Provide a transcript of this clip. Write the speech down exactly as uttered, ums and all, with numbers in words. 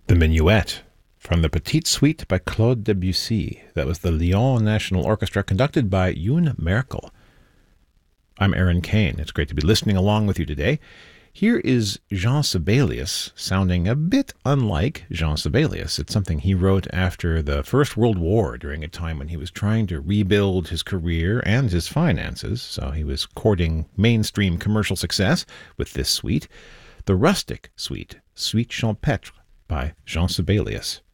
The Minuet, from the Petite Suite by Claude Debussy. That was the Lyon National Orchestra, conducted by Yoon Merkel. I'm Aaron Kane. It's great to be listening along with you today. Here is Jean Sibelius, sounding a bit unlike Jean Sibelius. It's something he wrote after the First World War, during a time when he was trying to rebuild his career and his finances, so he was courting mainstream commercial success with this suite. The Rustic Suite, Suite Champêtre, by Jean Sibelius.